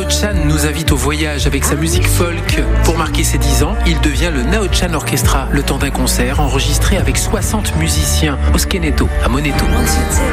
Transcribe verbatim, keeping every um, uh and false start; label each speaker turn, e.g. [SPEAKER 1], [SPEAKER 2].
[SPEAKER 1] Chan nous invite au voyage avec sa musique folk. Pour marquer ses dix ans, il devient le Nao Chan Orchestra, le temps d'un concert enregistré avec soixante musiciens au Skeneto, à Moneto.